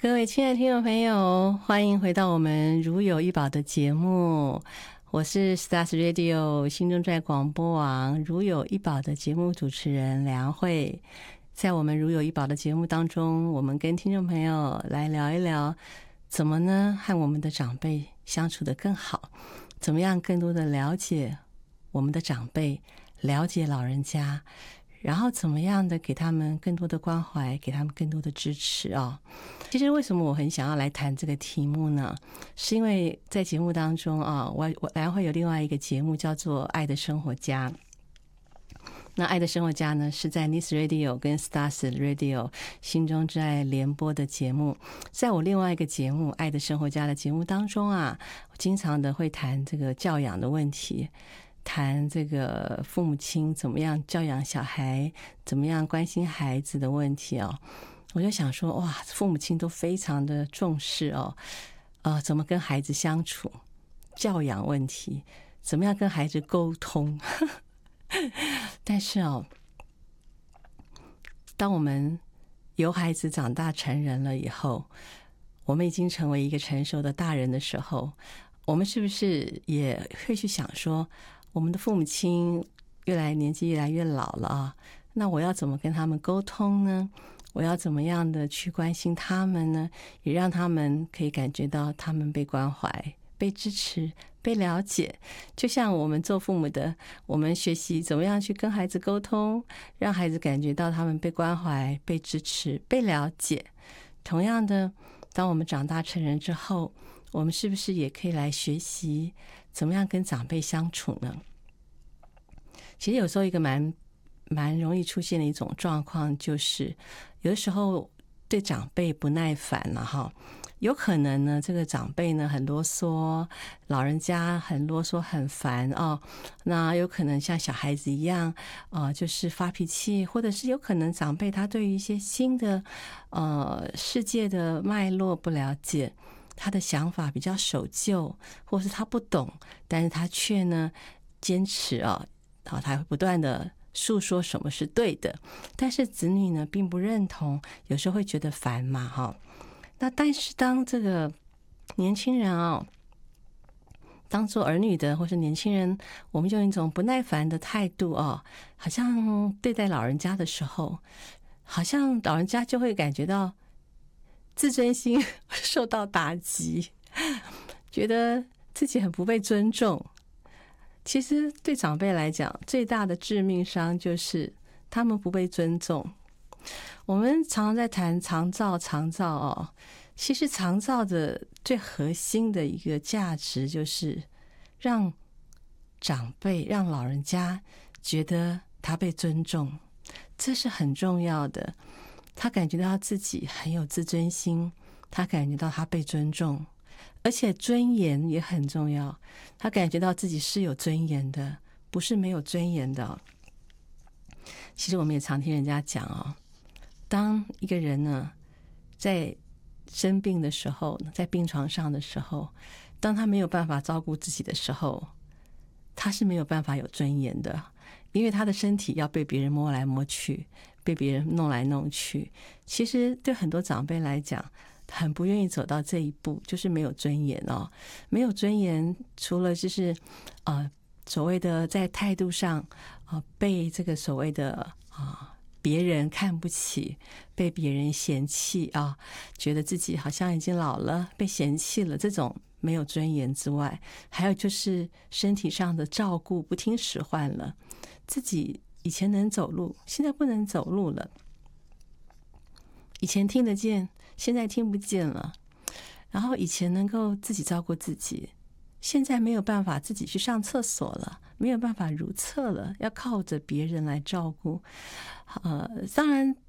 各位亲爱的听众朋友，欢迎回到我们如有一宝的节目，我是 Stars Radio 心中在广播网如有一宝的节目主持人梁慧。在我们如有一宝的节目当中，我们跟听众朋友来聊一聊怎么呢和我们的长辈相处得更好，怎么样更多的了解我们的长辈，了解老人家，然后怎么样的给他们更多的关怀，给他们更多的支持哦。其实为什么我很想要来谈这个题目呢？是因为在节目当中啊，我还会有另外一个节目叫做《爱的生活家》。那《爱的生活家》呢，是在 Nis Radio 跟 Stars Radio 心中之爱联播的节目。在我另外一个节目《爱的生活家》的节目当中啊，我经常的会谈这个教养的问题，谈这个父母亲怎么样教养小孩，怎么样关心孩子的问题哦。我就想说，哇，父母亲都非常的重视哦，怎么跟孩子相处，教养问题，怎么样跟孩子沟通。但是哦，当我们由孩子长大成人了以后，我们已经成为一个成熟的大人的时候，我们是不是也会去想说，我们的父母亲年纪越来越老了啊，那我要怎么跟他们沟通呢？我要怎么样的去关心他们呢？也让他们可以感觉到他们被关怀、被支持、被了解。就像我们做父母的，我们学习怎么样去跟孩子沟通，让孩子感觉到他们被关怀、被支持、被了解。同样的，当我们长大成人之后，我们是不是也可以来学习怎么样跟长辈相处呢？其实有时候一个蛮容易出现的一种状况，就是有的时候对长辈不耐烦了哈。有可能呢，这个长辈呢很啰嗦，老人家很啰嗦很烦哦。那有可能像小孩子一样就是发脾气，或者是有可能长辈他对于一些新的世界的脉络不了解，他的想法比较守旧，或是他不懂，但是他却呢坚持他会不断的诉说什么是对的，但是子女呢并不认同，有时候会觉得烦嘛哈。那但是当这个年轻人当做儿女的或是年轻人，我们用一种不耐烦的态度好像对待老人家的时候，好像老人家就会感觉到自尊心受到打击，觉得自己很不被尊重。其实对长辈来讲，最大的致命伤就是他们不被尊重。我们常常在谈长照其实长照的最核心的一个价值就是让长辈、让老人家觉得他被尊重，这是很重要的。他感觉到自己很有自尊心，他感觉到他被尊重，而且尊严也很重要，他感觉到自己是有尊严的，不是没有尊严的其实我们也常听人家讲当一个人呢在生病的时候，在病床上的时候，当他没有办法照顾自己的时候，他是没有办法有尊严的，因为他的身体要被别人摸来摸去，被别人弄来弄去。其实对很多长辈来讲，很不愿意走到这一步，就是没有尊严没有尊严，除了就是所谓的在态度上被这个所谓的别人看不起，被别人嫌弃觉得自己好像已经老了，被嫌弃了，这种没有尊严之外，还有就是身体上的照顾不听使唤了，自己以前能走路，现在不能走路了，以前听得见，现在听不见了，然后以前能够自己照顾自己，现在没有办法自己去上厕所了，没有办法如厕了，要靠着别人来照顾。当然